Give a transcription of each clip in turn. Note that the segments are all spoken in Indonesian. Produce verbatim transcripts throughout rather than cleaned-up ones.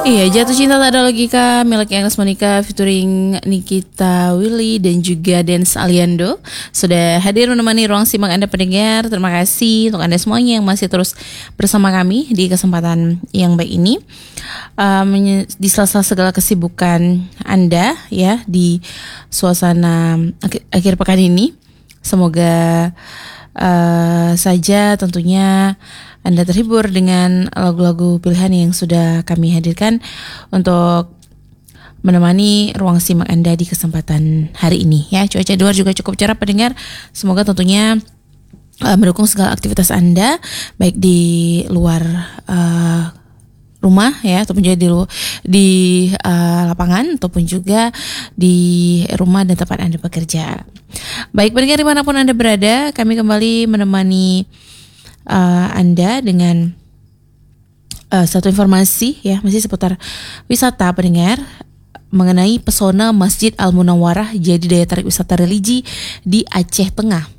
Iya, Jatuh Cinta Tak Ada Logika milik Agnes Monica featuring Nikita Willy dan juga Dance Aliando sudah hadir menemani ruang simak Anda pendengar. Terima kasih untuk Anda semuanya yang masih terus bersama kami di kesempatan yang baik ini. Um, di sela-sela segala kesibukan Anda ya di suasana akhir, akhir pekan ini, semoga uh, saja tentunya Anda terhibur dengan lagu-lagu pilihan yang sudah kami hadirkan untuk menemani ruang simak Anda di kesempatan hari ini ya. Cuaca di luar juga cukup cerah pendengar. Semoga tentunya uh, mendukung segala aktivitas Anda baik di luar uh, rumah ya, ataupun juga di di uh, lapangan, ataupun juga di rumah dan tempat Anda bekerja. Baik pendengar dimanapun Anda berada, kami kembali menemani Uh, Anda dengan uh, satu informasi ya, masih seputar wisata pendengar, mengenai pesona Masjid Al-Munawwarah jadi daya tarik wisata religi di Aceh Tengah.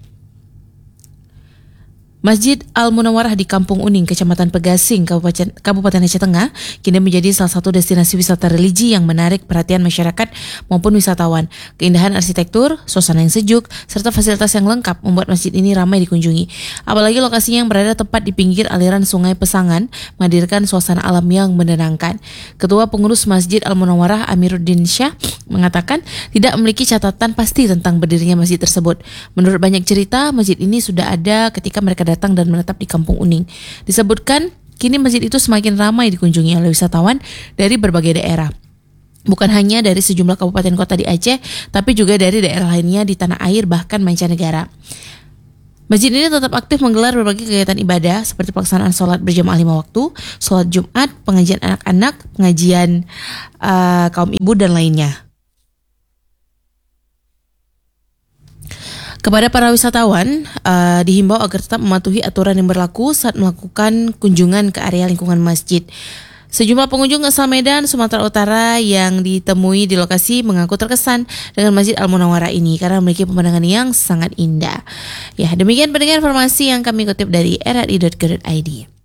Masjid Al-Munawwarah di Kampung Uning, Kecamatan Pegasing, Kabupaten, Kabupaten Aceh Tengah, kini menjadi salah satu destinasi wisata religi yang menarik perhatian masyarakat maupun wisatawan. Keindahan arsitektur, suasana yang sejuk, serta fasilitas yang lengkap membuat masjid ini ramai dikunjungi. Apalagi lokasinya yang berada tepat di pinggir aliran Sungai Pesangan, menghadirkan suasana alam yang menenangkan. Ketua Pengurus Masjid Al-Munawwarah Amiruddin Syah mengatakan tidak memiliki catatan pasti tentang berdirinya masjid tersebut. Menurut banyak cerita, masjid ini sudah ada ketika mereka datang dan menetap di Kampung Uning. Disebutkan kini masjid itu semakin ramai dikunjungi oleh wisatawan dari berbagai daerah. Bukan hanya dari sejumlah kabupaten kota di Aceh, tapi juga dari daerah lainnya di tanah air bahkan mancanegara. Masjid ini tetap aktif menggelar berbagai kegiatan ibadah seperti pelaksanaan sholat berjamaah lima waktu, sholat Jumat, pengajian anak-anak, pengajian uh, kaum ibu dan lainnya. Kepada para wisatawan, uh, dihimbau agar tetap mematuhi aturan yang berlaku saat melakukan kunjungan ke area lingkungan masjid. Sejumlah pengunjung asal Medan, Sumatera Utara yang ditemui di lokasi mengaku terkesan dengan Masjid Al-Munawwarah ini karena memiliki pemandangan yang sangat indah. Ya, demikian pendengar informasi yang kami kutip dari r r i dot co dot i d.